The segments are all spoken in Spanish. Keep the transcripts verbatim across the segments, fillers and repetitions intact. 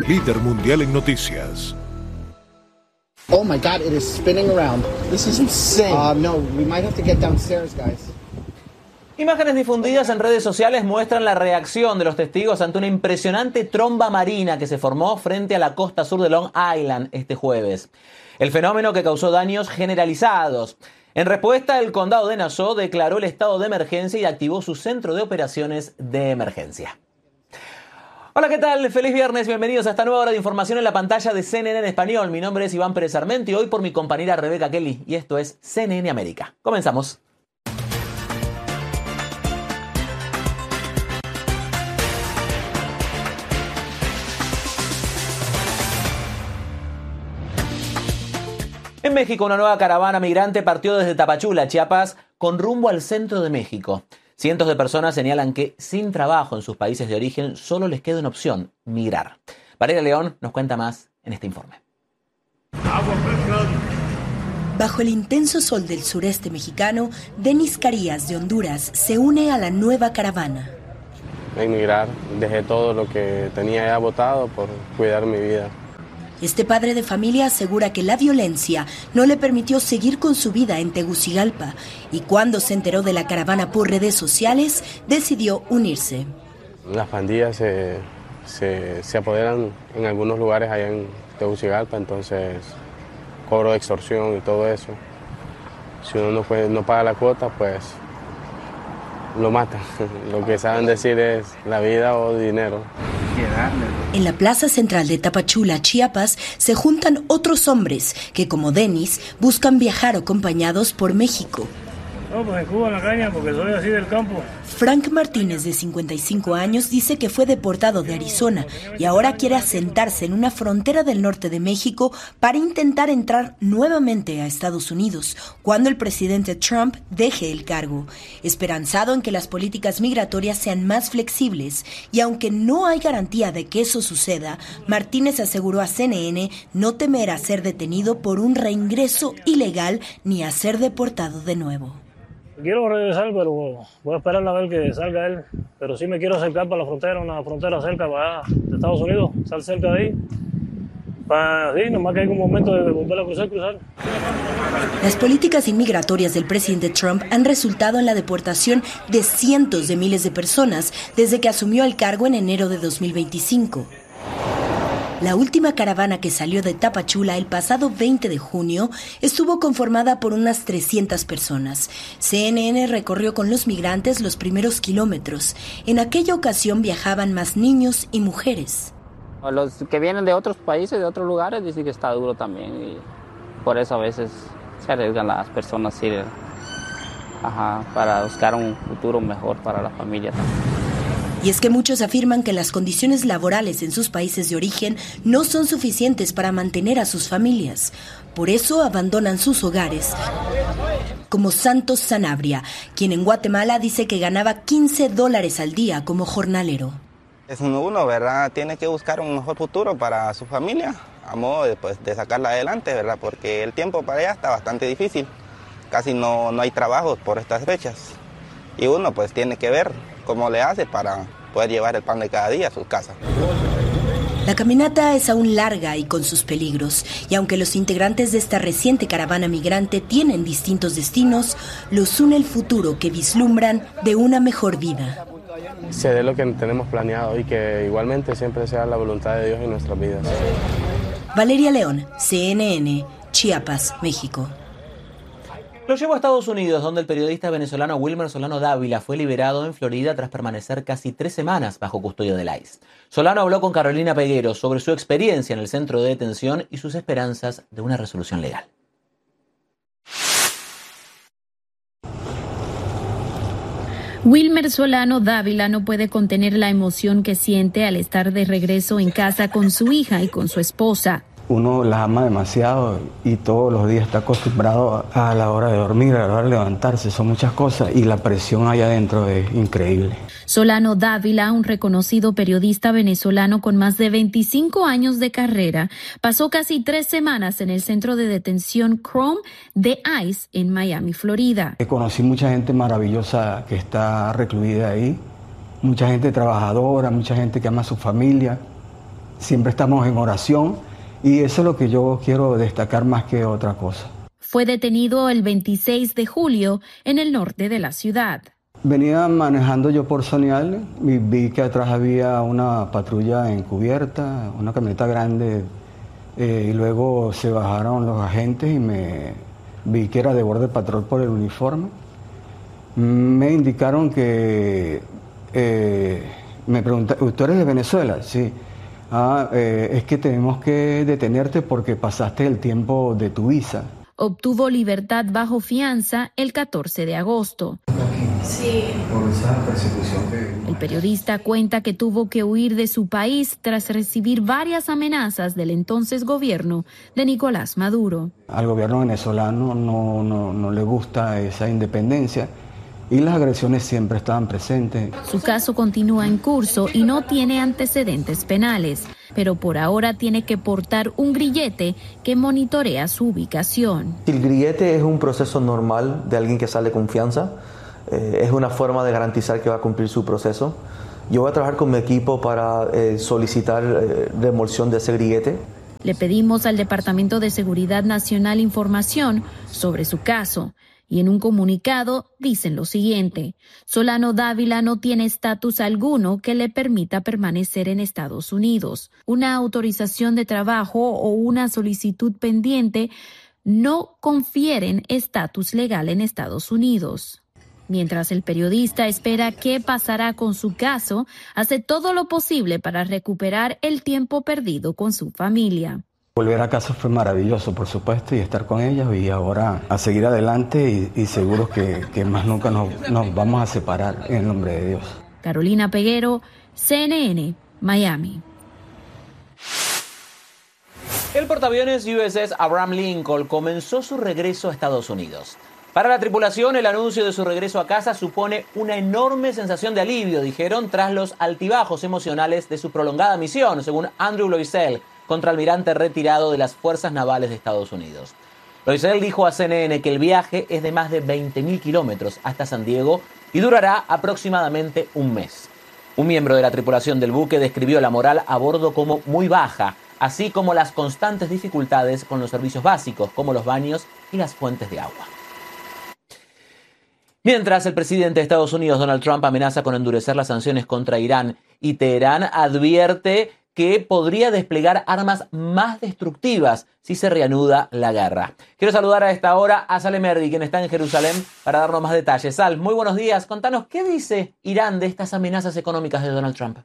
líder mundial en noticias. Oh my God, it is spinning around. This is insane. Uh, no, we might have to get downstairs, guys. Imágenes difundidas en redes sociales muestran la reacción de los testigos ante una impresionante tromba marina que se formó frente a la costa sur de Long Island este jueves. El fenómeno que causó daños generalizados. En respuesta, el condado de Nassau declaró el estado de emergencia y activó su centro de operaciones de emergencia. Hola, ¿qué tal? Feliz viernes, bienvenidos a esta nueva hora de información en la pantalla de C N N en español. Mi nombre es Iván Pérez Armento y hoy por mi compañera Rebeca Kelly y esto es C N N América. Comenzamos. En México, una nueva caravana migrante partió desde Tapachula, Chiapas, con rumbo al centro de México. Cientos de personas señalan que sin trabajo en sus países de origen solo les queda una opción: migrar. Valeria León nos cuenta más en este informe. Bajo el intenso sol del sureste mexicano, Denis Carías de Honduras se une a la nueva caravana. Emigrar, dejé todo lo que tenía ya botado por cuidar mi vida. Este padre de familia asegura que la violencia no le permitió seguir con su vida en Tegucigalpa y cuando se enteró de la caravana por redes sociales, decidió unirse. Las pandillas se, se, se apoderan en algunos lugares allá en Tegucigalpa, entonces cobro de extorsión y todo eso. Si uno no, puede, no paga la cuota, pues lo matan. Lo que saben decir es la vida o dinero. En la plaza central de Tapachula, Chiapas, se juntan otros hombres que, como Denis, buscan viajar acompañados por México. No, pues en Cuba en la caña, porque soy así del campo. Frank Martínez, de cincuenta y cinco años, dice que fue deportado de Arizona y ahora quiere asentarse en una frontera del norte de México para intentar entrar nuevamente a Estados Unidos cuando el presidente Trump deje el cargo. Esperanzado en que las políticas migratorias sean más flexibles y aunque no hay garantía de que eso suceda, Martínez aseguró a C N N no temer a ser detenido por un reingreso ilegal ni a ser deportado de nuevo. Quiero regresar, pero voy a esperar a ver que salga él. Pero sí me quiero acercar para la frontera, una frontera cerca para allá, de Estados Unidos, estar cerca de ahí. Para, sí, nomás que hay un momento de volver a cruzar, cruzar. Las políticas inmigratorias del presidente Trump han resultado en la deportación de cientos de miles de personas desde que asumió el cargo en enero de dos mil veinticinco. La última caravana que salió de Tapachula el pasado veinte de junio estuvo conformada por unas trescientas personas. C N N recorrió con los migrantes los primeros kilómetros. En aquella ocasión viajaban más niños y mujeres. Los que vienen de otros países, de otros lugares, dicen que está duro también. Y por eso a veces se arriesgan las personas a ir, ajá, para buscar un futuro mejor para la familia también. Y es que muchos afirman que las condiciones laborales en sus países de origen no son suficientes para mantener a sus familias. Por eso abandonan sus hogares, como Santos Sanabria, quien en Guatemala dice que ganaba quince dólares al día como jornalero. Es uno, ¿verdad? Tiene que buscar un mejor futuro para su familia, a modo de, pues, de sacarla adelante, ¿verdad? Porque el tiempo para allá está bastante difícil. Casi no, no hay trabajo por estas fechas. Y uno pues tiene que ver cómo le hace para poder llevar el pan de cada día a su casa. La caminata es aún larga y con sus peligros, y aunque los integrantes de esta reciente caravana migrante tienen distintos destinos, los une el futuro que vislumbran de una mejor vida. Se dé lo que tenemos planeado y que igualmente siempre sea la voluntad de Dios en nuestras vidas. Valeria León, C N N, Chiapas, México. Lo llevó a Estados Unidos, donde el periodista venezolano Wilmer Solano Dávila fue liberado en Florida tras permanecer casi tres semanas bajo custodia del I C E. Solano habló con Carolina Peguero sobre su experiencia en el centro de detención y sus esperanzas de una resolución legal. Wilmer Solano Dávila no puede contener la emoción que siente al estar de regreso en casa con su hija y con su esposa. Uno las ama demasiado y todos los días está acostumbrado a la hora de dormir, a la hora de levantarse, son muchas cosas y la presión allá adentro es increíble. Solano Dávila, un reconocido periodista venezolano con más de veinticinco años de carrera, pasó casi tres semanas en el centro de detención Chrome de I C E en Miami, Florida. Conocí mucha gente maravillosa que está recluida ahí, mucha gente trabajadora, mucha gente que ama a su familia. siempre estamos en oración y eso es lo que yo quiero destacar más que otra cosa. Fue detenido el veintiséis de julio en el norte de la ciudad. Venía manejando yo por Sonial y vi que atrás había una patrulla encubierta, una camioneta grande, eh, y luego se bajaron los agentes y me vi que era de Border Patrol por el uniforme. Me indicaron que, eh, me preguntaron, ¿tú eres de Venezuela? Sí. Ah, eh, es que tenemos que detenerte porque pasaste el tiempo de tu visa. Obtuvo libertad bajo fianza el catorce de agosto. Sí. Por esa persecución que... El periodista cuenta que tuvo que huir de su país tras recibir varias amenazas del entonces gobierno de Nicolás Maduro. Al gobierno venezolano no, no, no le gusta esa independencia y las agresiones siempre estaban presentes. Su caso continúa en curso y no tiene antecedentes penales, pero por ahora tiene que portar un grillete que monitorea su ubicación. El grillete es un proceso normal de alguien que sale con fianza. Eh, es una forma de garantizar que va a cumplir su proceso. Yo voy a trabajar con mi equipo para eh, solicitar eh, remoción de ese grillete. Le pedimos al Departamento de Seguridad Nacional información sobre su caso. Y en un comunicado dicen lo siguiente: Solano Dávila no tiene estatus alguno que le permita permanecer en Estados Unidos. Una autorización de trabajo o una solicitud pendiente no confieren estatus legal en Estados Unidos. Mientras el periodista espera qué pasará con su caso, hace todo lo posible para recuperar el tiempo perdido con su familia. Volver a casa fue maravilloso, por supuesto, y estar con ellos y ahora a seguir adelante y, y seguros que, que más nunca nos, nos vamos a separar en el nombre de Dios. Carolina Peguero, C N N, Miami. El portaaviones U S S Abraham Lincoln comenzó su regreso a Estados Unidos. Para la tripulación, el anuncio de su regreso a casa supone una enorme sensación de alivio, dijeron, tras los altibajos emocionales de su prolongada misión, según Andrew Loisel, contraalmirante retirado de las Fuerzas Navales de Estados Unidos. Loisel dijo a C N N que el viaje es de más de veinte mil kilómetros hasta San Diego y durará aproximadamente un mes. Un miembro de la tripulación del buque describió la moral a bordo como muy baja, así como las constantes dificultades con los servicios básicos, como los baños y las fuentes de agua. Mientras el presidente de Estados Unidos, Donald Trump, amenaza con endurecer las sanciones contra Irán y Teherán advierte que podría desplegar armas más destructivas si se reanuda la guerra. Quiero saludar a esta hora a Salem Erdi, quien está en Jerusalén, para darnos más detalles. Sal, muy buenos días. Contanos, ¿qué dice Irán de estas amenazas económicas de Donald Trump?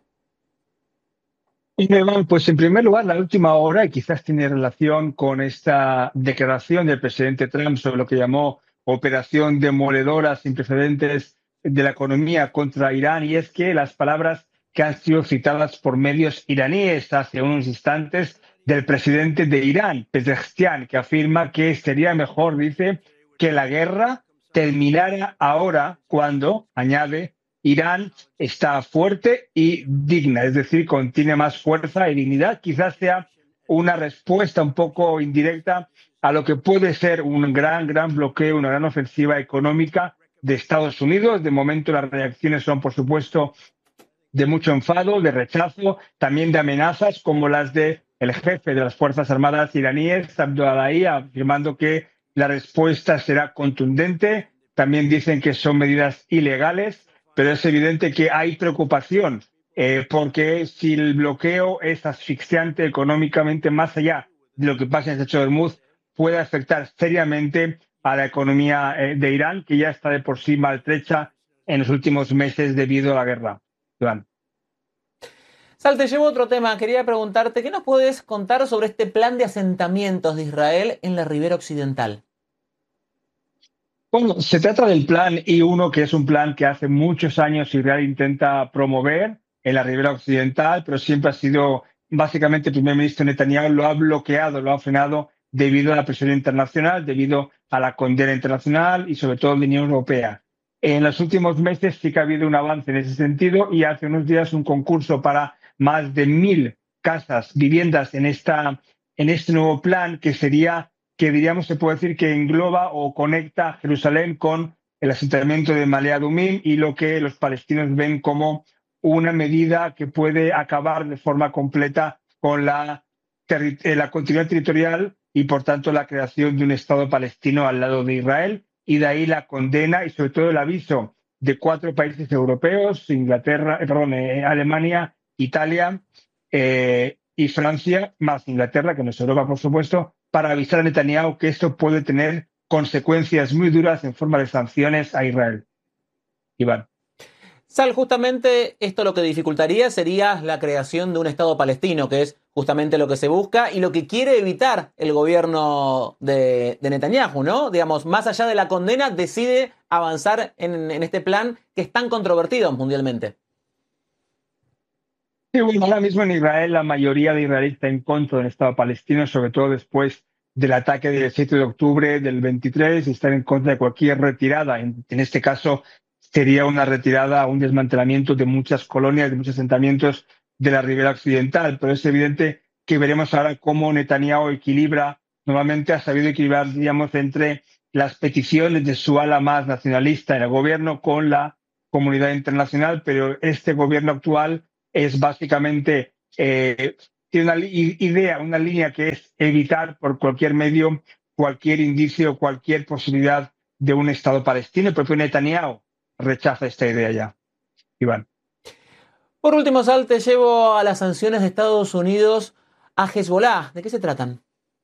Pues en primer lugar, la última hora, y quizás tiene relación con esta declaración del presidente Trump sobre lo que llamó operación demoledora sin precedentes de la economía contra Irán, y es que las palabras que han sido citadas por medios iraníes hace unos instantes del presidente de Irán, Pezeshkian, que afirma que sería mejor, dice, que la guerra terminara ahora cuando, añade, Irán está fuerte y digna, es decir, contiene más fuerza y dignidad. Quizás sea una respuesta un poco indirecta a lo que puede ser un gran, gran bloqueo, una gran ofensiva económica de Estados Unidos. De momento las reacciones son, por supuesto, de mucho enfado, de rechazo, también de amenazas como las de el jefe de las Fuerzas Armadas iraníes, Abdullahi, afirmando que la respuesta será contundente. También dicen que son medidas ilegales, pero es evidente que hay preocupación eh, porque si el bloqueo es asfixiante económicamente, más allá de lo que pasa en el Estrecho de Hormuz, puede afectar seriamente a la economía eh, de Irán, que ya está de por sí maltrecha en los últimos meses debido a la guerra. Iván. Sal, te llevo otro tema. Quería preguntarte, ¿qué nos puedes contar sobre este plan de asentamientos de Israel en la ribera occidental? Bueno, se trata del plan I uno, que es un plan que hace muchos años Israel intenta promover en la ribera occidental, pero siempre ha sido, básicamente, el primer ministro Netanyahu lo ha bloqueado, lo ha frenado debido a la presión internacional, debido a la condena internacional y sobre todo de la Unión Europea. En los últimos meses sí que ha habido un avance en ese sentido y hace unos días un concurso para más de mil casas, viviendas en, esta, en este nuevo plan que sería, que diríamos, se puede decir que engloba o conecta Jerusalén con el asentamiento de Ma'ale Adumim y lo que los palestinos ven como una medida que puede acabar de forma completa con la, terri- eh, la continuidad territorial y, por tanto, la creación de un Estado palestino al lado de Israel. Y de ahí la condena y, sobre todo, el aviso de cuatro países europeos, Inglaterra, eh, perdón, eh, Alemania, Italia eh, y Francia, más Inglaterra, que no es Europa, por supuesto, para avisar a Netanyahu que esto puede tener consecuencias muy duras en forma de sanciones a Israel. Iván. Sal, justamente esto lo que dificultaría sería la creación de un Estado palestino, que es justamente lo que se busca y lo que quiere evitar el gobierno de, de Netanyahu, ¿no? Digamos, más allá de la condena, decide avanzar en, en este plan que es tan controvertido mundialmente. Sí, bueno, ahora mismo en Israel la mayoría de israelíes está en contra del Estado palestino, sobre todo después del ataque del siete de octubre del veintitrés, y están en contra de cualquier retirada. En, en este caso sería una retirada, un desmantelamiento de muchas colonias, de muchos asentamientos de la ribera occidental. Pero es evidente que veremos ahora cómo Netanyahu equilibra, normalmente ha sabido equilibrar, digamos, entre las peticiones de su ala más nacionalista en el gobierno con la comunidad internacional, pero este gobierno actual es básicamente, eh, tiene una idea, una línea que es evitar por cualquier medio cualquier indicio, cualquier posibilidad de un Estado palestino. El propio Netanyahu rechaza esta idea ya. Iván. Por último, Sal, te llevo a las sanciones de Estados Unidos a Hezbollah. ¿De qué se tratan?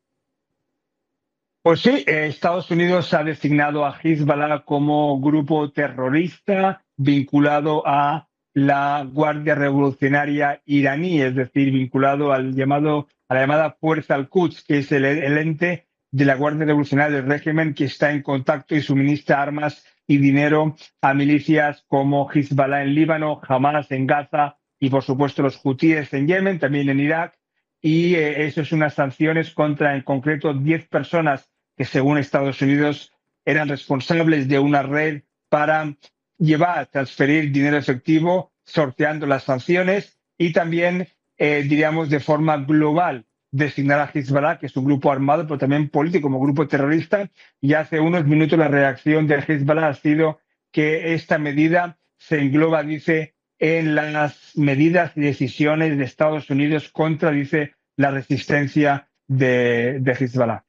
Pues sí, eh, Estados Unidos ha designado a Hezbollah como grupo terrorista vinculado a la Guardia Revolucionaria iraní, es decir, vinculado al llamado, a la llamada Fuerza al-Quds, que es el, el ente de la Guardia Revolucionaria del régimen que está en contacto y suministra armas y dinero a milicias como Hezbollah en Líbano, Hamas en Gaza y, por supuesto, los hutíes en Yemen, también en Irak. Y eh, eso es unas sanciones contra, en concreto, diez personas que, según Estados Unidos, eran responsables de una red para llevar, transferir dinero efectivo, sorteando las sanciones y también, eh, diríamos, de forma global, designar a Hezbollah, que es un grupo armado, pero también político, como grupo terrorista. Y hace unos minutos la reacción de Hezbollah ha sido que esta medida se engloba, dice, en las medidas y decisiones de Estados Unidos contra, dice, la resistencia de, de Hezbollah.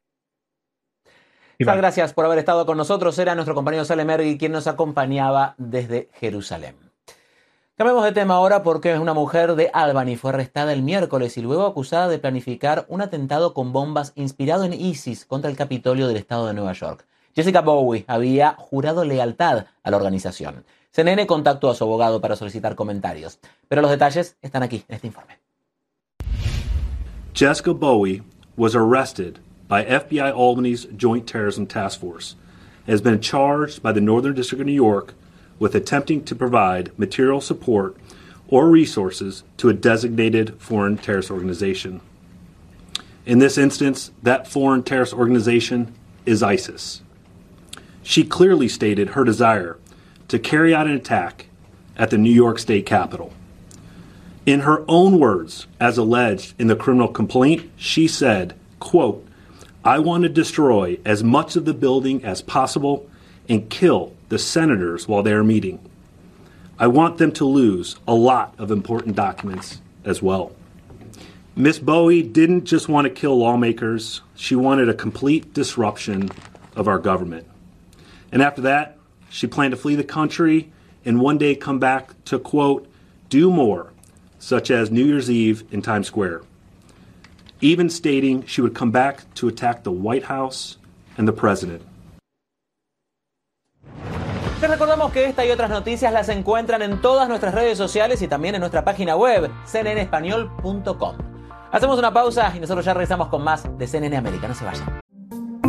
Sal, gracias por haber estado con nosotros. Era nuestro compañero Salem Ergui quien nos acompañaba desde Jerusalén. Cambiemos de tema ahora porque una mujer de Albany fue arrestada el miércoles y luego acusada de planificar un atentado con bombas inspirado en ISIS contra el Capitolio del estado de Nueva York. Jessica Bowie había jurado lealtad a la organización. C N N contactó a su abogado para solicitar comentarios, pero los detalles están aquí en este informe. Jessica Bowie was arrested by F B I Albany's Joint Terrorism Task Force and has been charged by the Northern District of New York with attempting to provide material support or resources to a designated foreign terrorist organization. In this instance, that foreign terrorist organization is ISIS. She clearly stated her desire to carry out an attack at the New York State Capitol. In her own words, as alleged in the criminal complaint, she said, quote, "I want to destroy as much of the building as possible and kill the senators while they are meeting. I want them to lose a lot of important documents as well." Miss Bowie didn't just want to kill lawmakers, she wanted a complete disruption of our government. And after that, she planned to flee the country and one day come back to, quote, "do more," such as New Year's Eve in Times Square, even stating she would come back to attack the White House and the president. Les recordamos que esta y otras noticias las encuentran en todas nuestras redes sociales y también en nuestra página web, c n n español punto com. Hacemos una pausa y nosotros ya regresamos con más de C N N América. No se vayan.